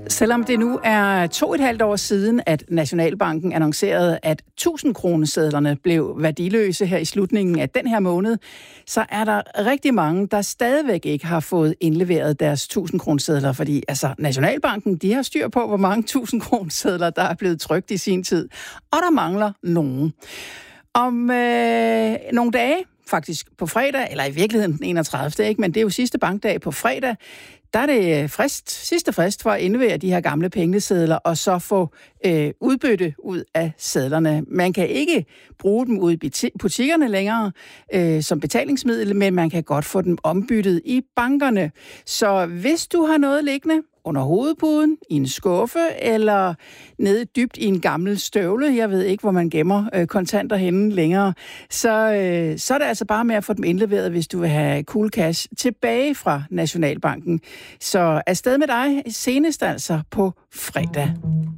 Selvom det nu er 2,5 år siden, at Nationalbanken annoncerede, at 1000-kronesedlerne blev værdiløse her i slutningen af den her måned, så er der rigtig mange, der stadigvæk ikke har fået indleveret deres 1000-kronesedler, fordi Nationalbanken, de har styr på, hvor mange 1000-kronesedler, der er blevet trykt i sin tid, og der mangler nogen. Om nogle dage, faktisk på fredag, eller i virkeligheden den 31. ikke, men det er jo sidste bankdag på fredag, der er det sidste frist for at indlevere de her gamle pengesedler, og så få udbytte ud af sedlerne. Man kan ikke bruge dem ude i butikkerne længere som betalingsmiddel, men man kan godt få dem ombyttet i bankerne. Så hvis du har noget liggende under hovedpuden, i en skuffe, eller nede dybt i en gammel støvle, jeg ved ikke, hvor man gemmer kontanter henne længere, så er det altså bare med at få dem indleveret, hvis du vil have cool cash tilbage fra Nationalbanken. Så afsted med dig senest altså på fredag.